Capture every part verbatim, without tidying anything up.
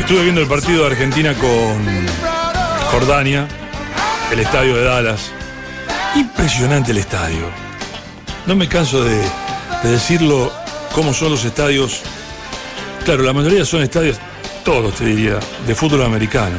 Estuve viendo el partido de Argentina con Jordania, el estadio de Dallas. Impresionante el estadio. No me canso de, de decirlo, cómo son los estadios. Claro, la mayoría son estadios, todos te diría, de fútbol americano.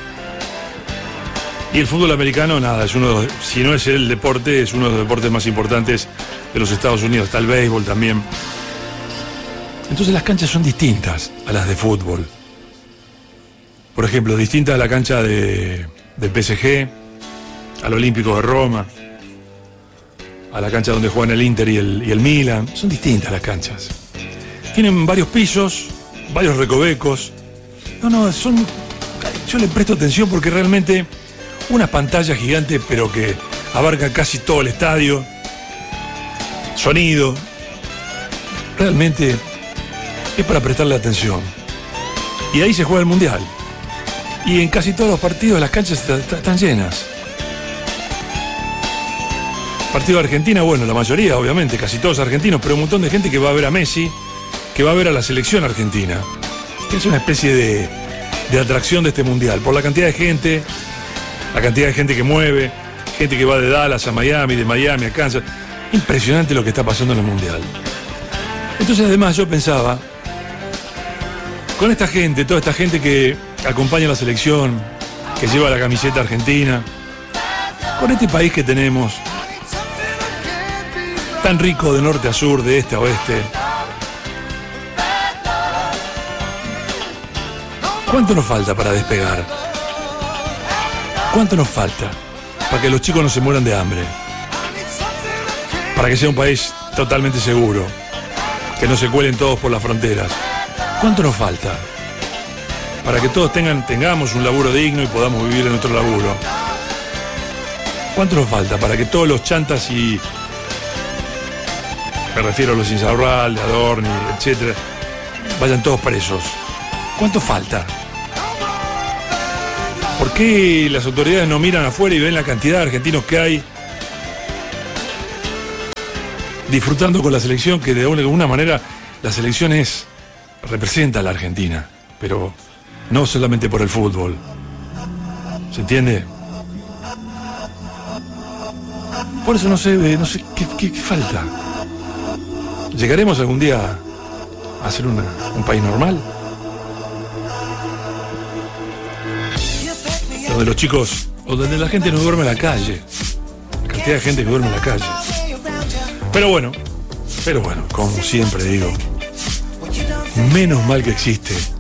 Y el fútbol americano, nada, es uno de, si no es el deporte, es uno de los deportes más importantes de los Estados Unidos. Está el béisbol también. Entonces las canchas son distintas a las de fútbol. Por ejemplo, distinta a la cancha de, de P S G, al Olímpico de Roma, a la cancha donde juegan el Inter y el, y el Milan. Son distintas las canchas. Tienen varios pisos, varios recovecos. No, no, son... Yo le presto atención porque realmente una pantalla gigante, pero que abarca casi todo el estadio. Sonido. Realmente es para prestarle atención. Y ahí se juega el Mundial. Y en casi todos los partidos las canchas están llenas. Partido de Argentina, bueno, la mayoría, obviamente, casi todos argentinos, pero un montón de gente que va a ver a Messi, que va a ver a la selección argentina. Que es una especie de, de atracción de este Mundial, por la cantidad de gente, la cantidad de gente que mueve, gente que va de Dallas a Miami, de Miami a Kansas. Impresionante lo que está pasando en el Mundial. Entonces, además, yo pensaba, con esta gente, toda esta gente que acompaña a la selección, que lleva la camiseta argentina, con este país que tenemos, tan rico de norte a sur, de este a oeste, ¿cuánto nos falta para despegar? ¿Cuánto nos falta para que los chicos no se mueran de hambre? Para que sea un país totalmente seguro, que no se cuelen todos por las fronteras. ¿Cuánto nos falta para que todos tengan, tengamos un laburo digno y podamos vivir en nuestro laburo? ¿Cuánto nos falta para que todos los chantas y... me refiero a los Insaurral, Adorni, etcétera, vayan todos presos? ¿Cuánto falta? ¿Por qué las autoridades no miran afuera y ven la cantidad de argentinos que hay disfrutando con la selección? Que de alguna manera la selección es, representa a la Argentina, pero no solamente por el fútbol. ¿Se entiende? Por eso no sé, no sé qué, qué, qué falta. ¿Llegaremos algún día a ser una, un país normal? Donde los chicos, o donde la gente no duerme en la calle. La cantidad de gente que duerme en la calle. Pero bueno, pero bueno, como siempre digo, menos mal que existe